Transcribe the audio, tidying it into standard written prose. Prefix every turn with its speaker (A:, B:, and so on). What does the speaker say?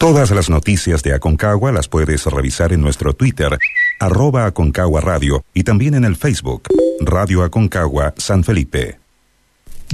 A: Todas las noticias de Aconcagua las puedes revisar en nuestro Twitter, @Aconcagua Radio, y también en el Facebook, Radio Aconcagua San Felipe.